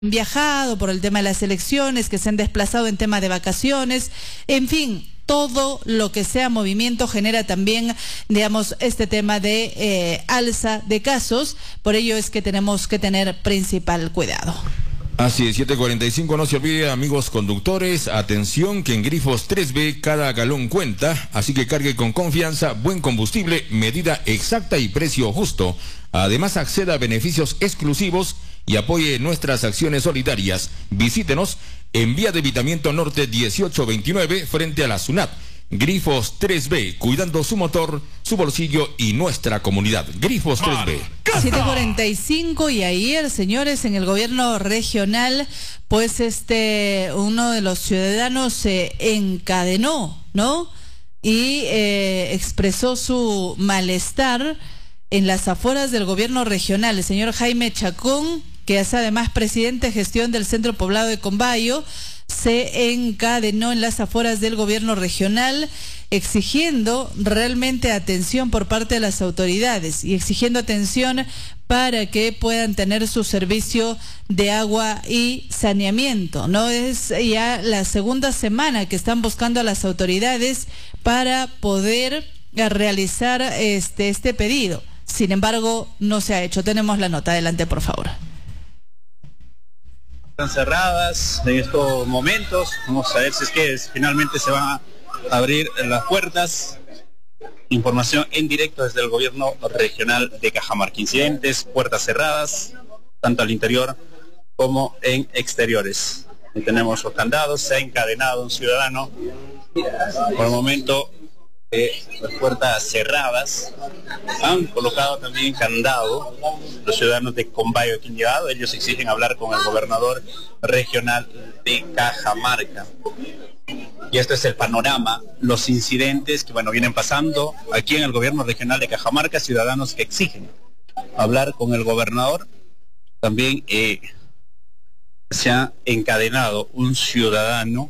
viajado por el tema de las elecciones, que se han desplazado en tema de vacaciones, en fin, todo lo que sea movimiento genera también, digamos, este tema de alza de casos. Por ello es que tenemos que tener principal cuidado. Así es, 7:45, no se olvide, amigos conductores, atención que en Grifos 3B cada galón cuenta, así que cargue con confianza, buen combustible, medida exacta y precio justo. Además, acceda a beneficios exclusivos y apoye nuestras acciones solidarias. Visítenos en Vía de Evitamiento Norte 1829 frente a la SUNAT. Grifos 3B, cuidando su motor, su bolsillo y nuestra comunidad. Grifos 3B. 7:45 y ayer, señores, en el gobierno regional, pues uno de los ciudadanos se encadenó, ¿no? Y expresó su malestar en las afueras del gobierno regional. El señor Jaime Chacón, que es además presidente de gestión del Centro Poblado de Combayo, se encadenó en las afueras del gobierno regional exigiendo realmente atención por parte de las autoridades y exigiendo atención para que puedan tener su servicio de agua y saneamiento. No es ya la segunda semana que están buscando a las autoridades para poder realizar este pedido. Sin embargo, no se ha hecho. Tenemos la nota. Adelante, por favor. Están cerradas en estos momentos. Vamos a ver si es que finalmente se van a abrir las puertas. Información en directo desde el gobierno regional de Cajamarca. Incidentes, puertas cerradas, tanto al interior como en exteriores. Ahí tenemos los candados. Se ha encadenado un ciudadano. Por el momento, las puertas cerradas. Han colocado también candado los ciudadanos de Combayo que han llegado. Ellos exigen hablar con el gobernador regional de Cajamarca. Y este es el panorama, los incidentes que vienen pasando aquí en el gobierno regional de Cajamarca, ciudadanos que exigen hablar con el gobernador. También se ha encadenado un ciudadano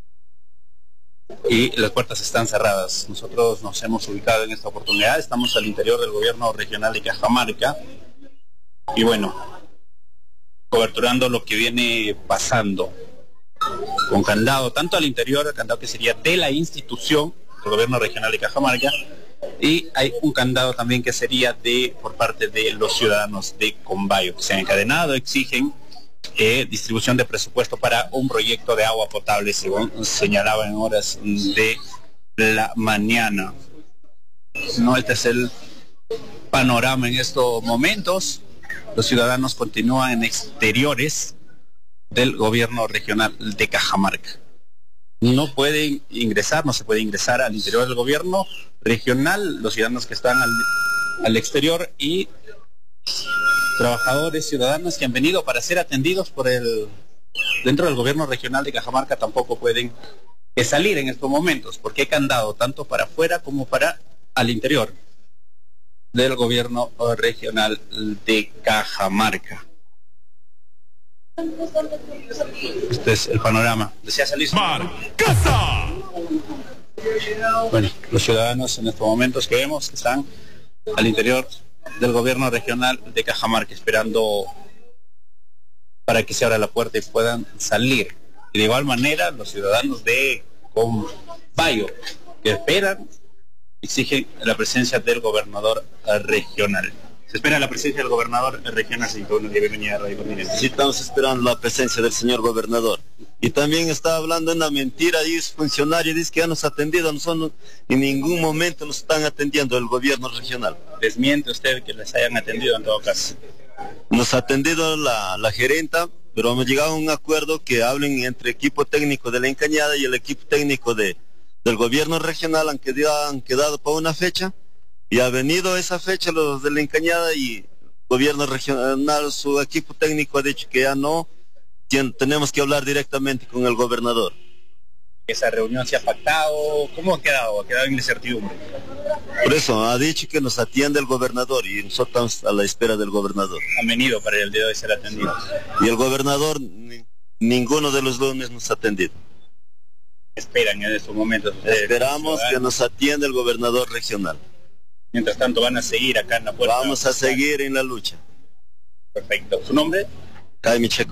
y las puertas están cerradas. Nosotros nos hemos ubicado en esta oportunidad, estamos al interior del gobierno regional de Cajamarca y coberturando lo que viene pasando con candado, tanto al interior, el candado que sería de la institución del gobierno regional de Cajamarca, y hay un candado también que sería por parte de los ciudadanos de Combayo, que se han encadenado, exigen distribución de presupuesto para un proyecto de agua potable, según señalaba en horas de la mañana. Este es el panorama en estos momentos. Los ciudadanos continúan en exteriores del gobierno regional de Cajamarca. No pueden ingresar, no se puede ingresar al interior del gobierno regional, los ciudadanos que están al exterior y trabajadores, ciudadanos que han venido para ser atendidos dentro del gobierno regional de Cajamarca tampoco pueden salir en estos momentos, porque hay candado tanto para afuera como para al interior del gobierno regional de Cajamarca. Este es el panorama. ¿Desea salir? ¡Casa! Los ciudadanos en estos momentos que vemos que están al interior del gobierno regional de Cajamarca esperando para que se abra la puerta y puedan salir. Y de igual manera los ciudadanos de Combayo que esperan, exigen la presencia del gobernador regional. Se espera la presencia del gobernador regional. Bienvenida a Radio Continente. Sí, estamos esperando la presencia del señor gobernador. Y también está hablando una mentira y es funcionario, dice que ya nos ha atendido, nosotros en ningún momento nos están atendiendo el gobierno regional. ¿Desmiente usted que les hayan atendido en todo caso? Nos ha atendido la gerenta, pero hemos llegado a un acuerdo que hablen entre equipo técnico de La Encañada y el equipo técnico del gobierno regional, han quedado para una fecha. Y ha venido esa fecha los de La Encañada y gobierno regional, su equipo técnico ha dicho que ya no, tenemos que hablar directamente con el gobernador. ¿Esa reunión se ha pactado? ¿Cómo ha quedado? ¿Ha quedado en incertidumbre? Por eso ha dicho que nos atiende el gobernador y nosotros estamos a la espera del gobernador. Han venido para el día de hoy ser atendidos. Y el gobernador, ninguno de los lunes nos ha atendido. Esperan en estos momentos. Esperamos que nos atienda el gobernador regional. Mientras tanto van a seguir acá en la puerta. Vamos a seguir en la lucha. Perfecto. ¿Su nombre? Jaime Chacón.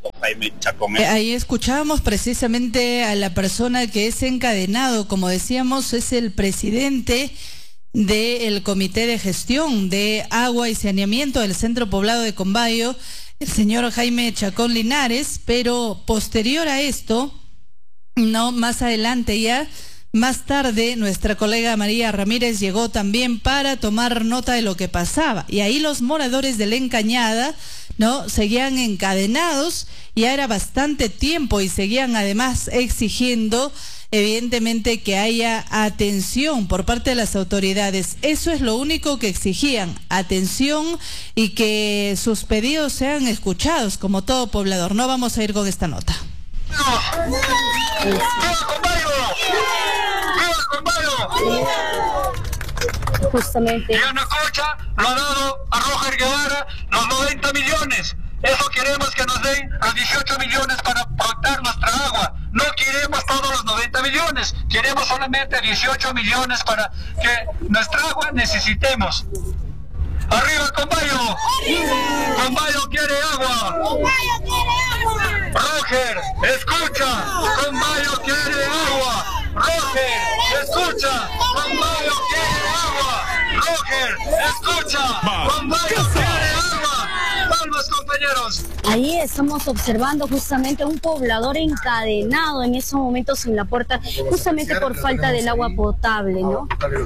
Jaime Chacón. Ahí escuchábamos precisamente a la persona que es encadenado, como decíamos, es el presidente del Comité de Gestión de Agua y Saneamiento del Centro Poblado de Combayo, el señor Jaime Chacón Linares, pero posterior a esto, no, más adelante ya, más tarde, nuestra colega María Ramírez llegó también para tomar nota de lo que pasaba. Y ahí los moradores de La Encañada, ¿no?, seguían encadenados, ya era bastante tiempo y seguían además exigiendo, evidentemente, que haya atención por parte de las autoridades. Eso es lo único que exigían, atención y que sus pedidos sean escuchados como todo poblador. No vamos a ir con esta nota. Justamente. Y Anacocha lo ha dado a Roger Guevara los 90 millones. Eso queremos que nos den a 18 millones para proteger nuestra agua. No queremos todos los 90 millones. Queremos solamente 18 millones para que nuestra agua necesitemos. ¡Arriba, Combayo! ¡Combayo quiere agua! ¡Combayo quiere agua! ¡Roger, escucha! ¡Combayo quiere agua! ¡Roger, escucha! ¡Combayo quiere agua! ¡Roger, escucha! ¡Combayo quiere agua! ¡Palmas, compañeros! Ahí estamos observando justamente un poblador encadenado en esos momentos en la puerta, justamente por falta del agua potable, ¿no?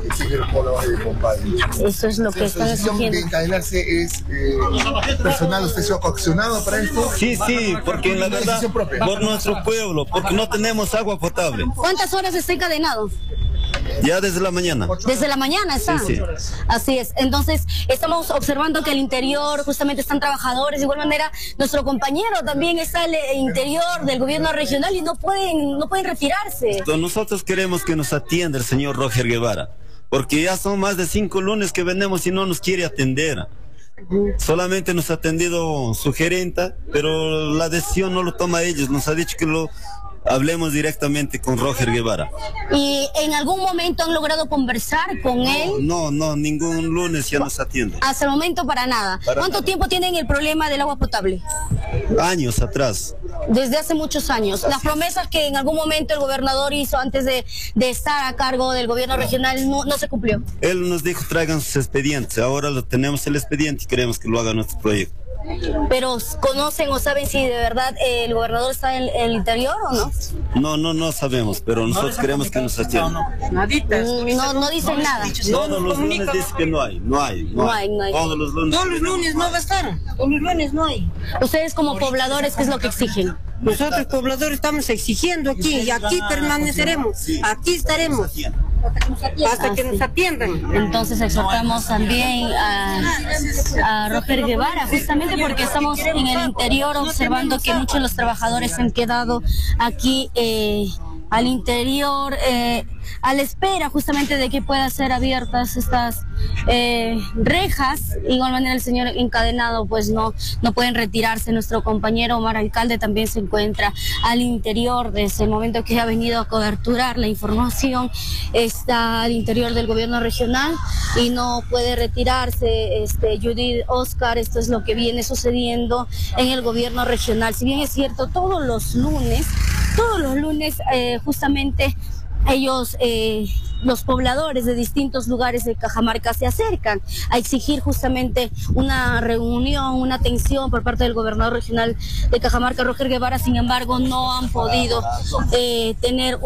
Eso es lo que están exigiendo. Encadenarse es personal. ¿Usted se ha coaccionado para esto? Sí, porque en la verdad, por nuestro pueblo, porque no tenemos agua potable. ¿Cuántas horas está encadenado? Ya desde la mañana. Desde la mañana está. Sí. Así es. Entonces, estamos observando que al interior justamente están trabajadores. De igual manera, nuestro compañero también está al interior del gobierno regional y no pueden retirarse. Nosotros queremos que nos atienda el señor Roger Guevara, porque ya son más de 5 lunes que venimos y no nos quiere atender. Solamente nos ha atendido su gerenta, pero la decisión no lo toma ellos. Nos ha dicho que hablemos directamente con Roger Guevara. ¿Y en algún momento han logrado conversar con él? No, ningún lunes ya nos atiende. Hasta el momento para nada. ¿Cuánto tiempo tienen el problema del agua potable? Años atrás. Desde hace muchos años. Las promesas que en algún momento el gobernador hizo antes de estar a cargo del gobierno regional no se cumplió. Él nos dijo traigan sus expedientes. Ahora tenemos el expediente y queremos que lo haga nuestro proyecto. ¿Pero conocen o saben si de verdad el gobernador está en el interior o no? No sabemos, pero nosotros queremos que nos atiendan. No dicen nada. Todos los lunes dicen que no hay. Todos los lunes no va a estar. Todos los lunes no hay. Ustedes como pobladores, ¿qué es lo que exigen? Nosotros pobladores estamos exigiendo aquí y aquí permaneceremos. Aquí estaremos. Hasta que nos atiendan. Entonces exhortamos también a Roger Guevara, justamente porque estamos en el interior observando que muchos de los trabajadores se han quedado aquí al interior, a la espera justamente de que puedan ser abiertas estas rejas. De igual manera el señor encadenado pues no pueden retirarse. Nuestro compañero Omar Alcalde también se encuentra al interior desde el momento que ha venido a coberturar la información. Está al interior del gobierno regional y no puede retirarse. Judith, Oscar, esto es lo que viene sucediendo en el gobierno regional. Si bien es cierto, todos los lunes justamente ellos, los pobladores de distintos lugares de Cajamarca se acercan a exigir justamente una reunión, una atención por parte del gobernador regional de Cajamarca, Roger Guevara. Sin embargo, no han podido tener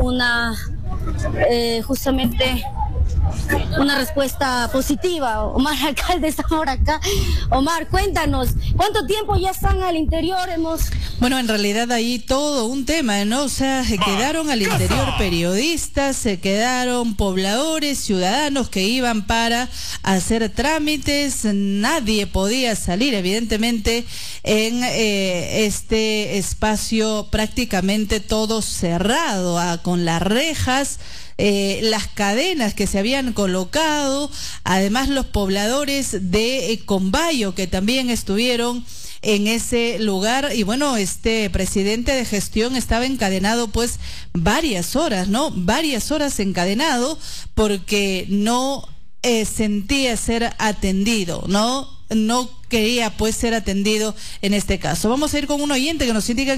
justamente una respuesta positiva. Omar Alcalde está por acá. Omar, cuéntanos, ¿cuánto tiempo ya están al interior? Bueno, en realidad ahí todo un tema, ¿no? O sea, se quedaron al interior periodistas, se quedaron pobladores, ciudadanos que iban para hacer trámites. Nadie podía salir, evidentemente, en este espacio prácticamente todo cerrado, con las rejas, las cadenas que se habían colocado, además los pobladores de Combayo que también estuvieron en ese lugar. Y bueno, este presidente de gestión estaba encadenado pues varias horas, ¿no? Varias horas encadenado porque no sentía ser atendido, ¿no? no quería pues ser atendido en este caso. Vamos a ir con un oyente que nos indica